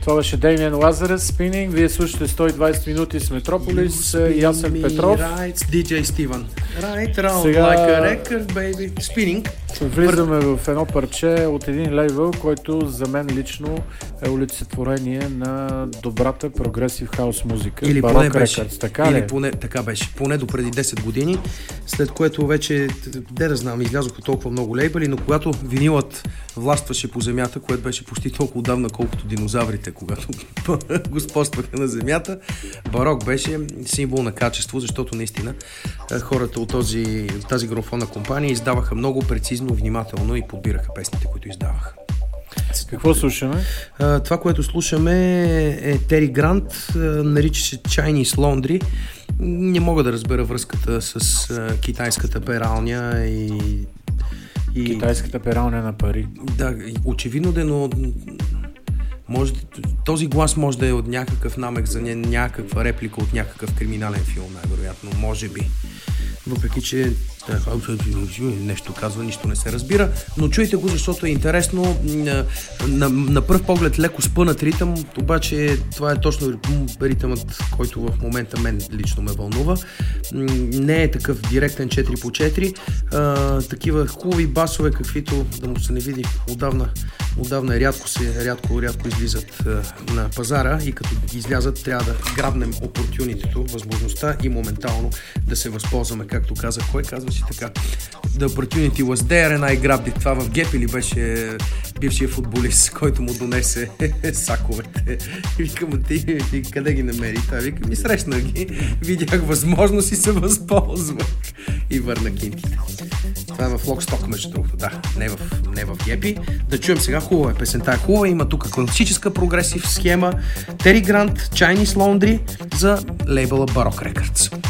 Това беше Damien Lazarus, Spinning. Вие слушате 120 минути с Метрополис и аз съм Петров. Right, DJ Steven. Right round Сега... like a record, baby. Spinning. Влизаме в едно парче от един лейбъл, който за мен лично е олицетворение на добрата прогресив хаус музика. Или Baroque поне беше. Records, така Или ли? поне, така беше. Поне до преди 10 години, след което вече, да знам, излязоха толкова много лейбъли, но когато винилът властваше по земята, което беше почти толкова отдавна, колкото динозаврите, когато господстваха на земята, Барок беше символ на качество, защото наистина хората от тази грамофонна компания издаваха много прецизно, внимателно и подбираха песните, които издаваха. Какво слушаме? Това, което слушаме е Тери Грант, нарича се Chinese Laundry. Не мога да разбера връзката с китайската пералня и... Китайската пералня на пари. Да, очевидно да, но този глас може да е от някакъв намек за някаква реплика от някакъв криминален филм, най-вероятно, може би. Въпреки, че нещо казва, нищо не се разбира, но чуйте го, защото е интересно. На пръв поглед леко спънат ритъм, обаче това е точно ритъмът, който в момента мен лично ме вълнува. Не е такъв директен 4x4, такива хубави басове, каквито да му се не види отдавна рядко излизат на пазара и като излязат трябва да грабнем опортюнитето, възможността и моментално да се възползваме, както каза, кой казваше така? The opportunity was there and I grabbed it. Това в Геп или беше бившия футболист, който му донесе саковете. Викам, ти къде ги намери? Той вика, ми срещнах ги, видях възможност и се възползвах. И върна кинтите. Това е в Локсток, между другото, да, не в Гепи. Да чуем сега, хубава е песента, е хубава, има тук класическа прогресив схема. Тери Грант, Chinese Laundry за лейбъла Baroque Records.